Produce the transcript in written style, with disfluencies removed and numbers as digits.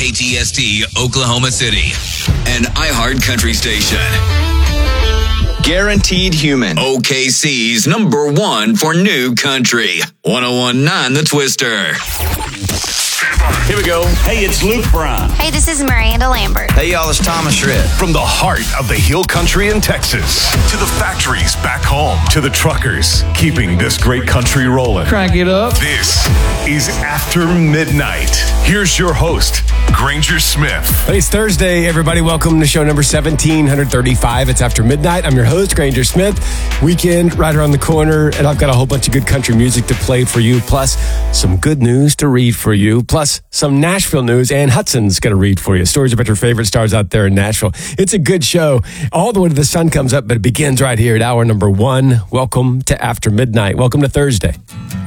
KTST Oklahoma City, an iHeart country station. Guaranteed Human. OKC's number one for new country. 101.9 The Twister. Here we go. Hey, it's Luke Bryan. Hey, this is Miranda Lambert. Hey, y'all, it's Thomas Rhett. From the heart of the Hill Country in Texas to the factories back home to the truckers keeping this great country rolling. Crank it up. This is After Midnight. Here's your host, Granger Smith. Hey, it's Thursday, everybody. Welcome to show number 1735. It's After Midnight. I'm your host, Granger Smith. Weekend right around the corner, and I've got a whole bunch of good country music to play for you, plus some good news to read for you, plus some Nashville news, and Hudson's going to read for you. Stories about your favorite stars out there in Nashville. It's a good show all the way to the sun comes up, but it begins right here at hour number 1. Welcome to After Midnight. Welcome to Thursday.